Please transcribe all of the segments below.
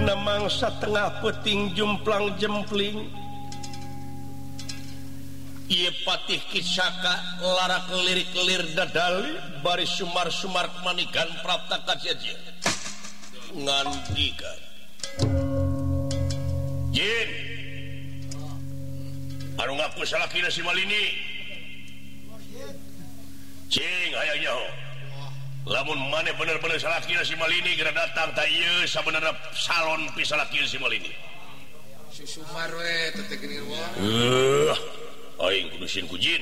mangsa tengah peting jumplang jempling ieu patih kisaka larak lirik-lir dadali bari sumar-sumar manigan prapta kajaja ngandika Jin anu ngaku salakina si Malini cing hayang nyaho lamun maneh bener-bener salakina si Malini geura datang ta ieu sabenerna salon pi salakina si Malini Sumar we teh geuning wah aing kudu sin ku Jin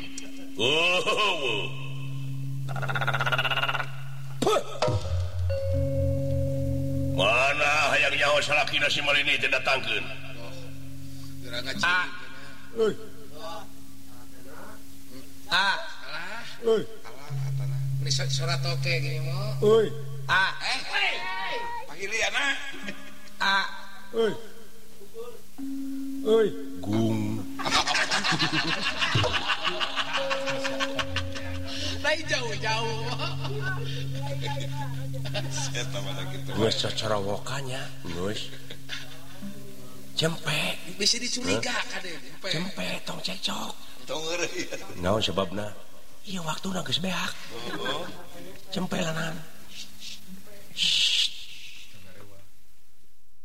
mana hayang nyaho salakina si Malini teh datangkeun geura ngacing euy euy ini surat oke gini mau euy pangiliana euy euy gung lain jauh-jauh geus sacara wokanya geus cempe bisa dicuriga kade cempe tong cecok tong eueuh naon sebabna ieu waktuna geus beak cempelanan